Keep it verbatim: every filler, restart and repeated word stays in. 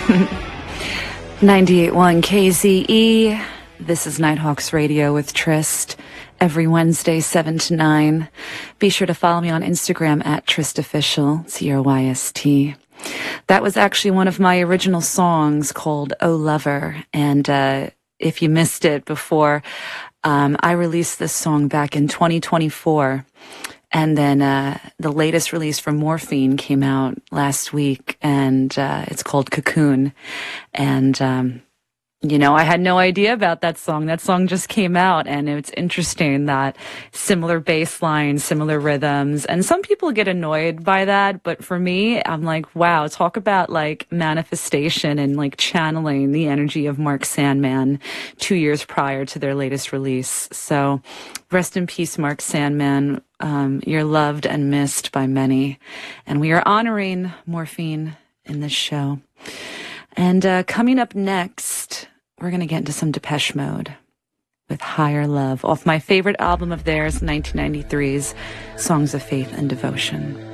ninety-eight point one K Z E. This is Nighthawks Radio with Trist. Every Wednesday, seven to nine. Be sure to follow me on Instagram at TristOfficial, T R Y S T. That was actually one of my original songs called Oh Lover. And uh, if you missed it before, um, I released this song back in twenty twenty-four. And then uh, the latest release from Morphine came out last week, and uh, it's called Cocoon. And, um, you know, I had no idea about that song. That song just came out, and it's interesting that similar bass lines, similar rhythms, and some people get annoyed by that. But for me, I'm like, wow, talk about like manifestation and like channeling the energy of Mark Sandman two years prior to their latest release. So rest in peace, Mark Sandman. Um, you're loved and missed by many. And we are honoring Morphine in this show. And uh, coming up next, we're going to get into some Depeche Mode with Higher Love off my favorite album of theirs, nineteen ninety-three's Songs of Faith and Devotion.